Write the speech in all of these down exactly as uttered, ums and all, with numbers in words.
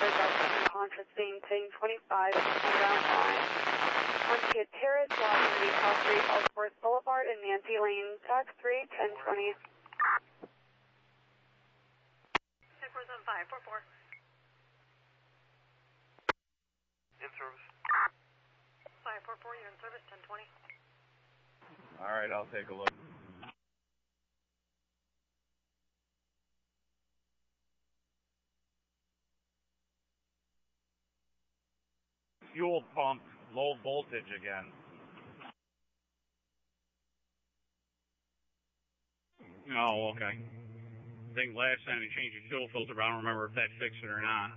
service at Conference Being Ping twenty-five inbound line. Pontiac Terrace, Washington, South three, Ellsworth Boulevard, and Nancy Lane, tax three, ten twenty. six four seven five, four four. In service. five four four, you're in service, ten twenty. Alright, I'll take a look. Fuel pump, low voltage again. Oh, okay. I think last time you changed your fuel filter, but I don't remember if that fixed it or not.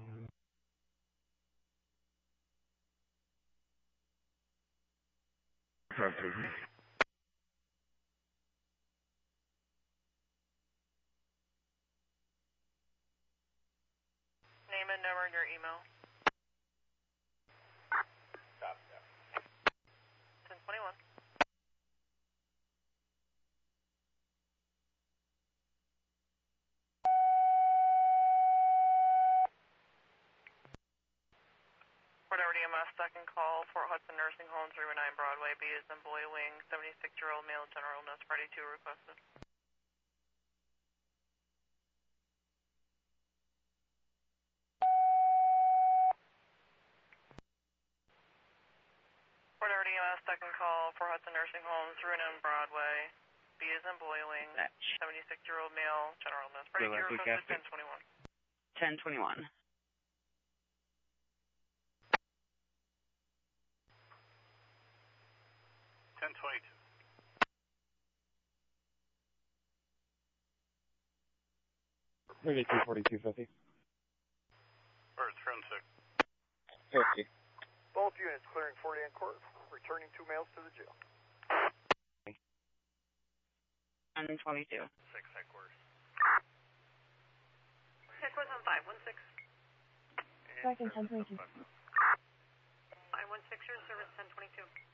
Name and number in your email. Stop, stop. ten twenty-one. Fort Edward E M S, second call, Fort Hudson Nursing Home, three one nine Broadway, B as in boy wing, seventy-six-year-old male, general nurse, party two requested. Fort Edward E M S, second call, Fort Hudson Nursing Home, three one nine Broadway, B as in boy wing, seventy-six-year-old male, general nurse, party two requested, ten twenty-one. ten twenty-one. ten twenty-two. thirty-two forty-two fifty. Birds, friend six. fifty. Both units clearing forty and court, returning two males to the jail. ten twenty-two. Six headquarters. Headquarters on five one six. Second ten twenty-two. five one six, your service ten twenty-two.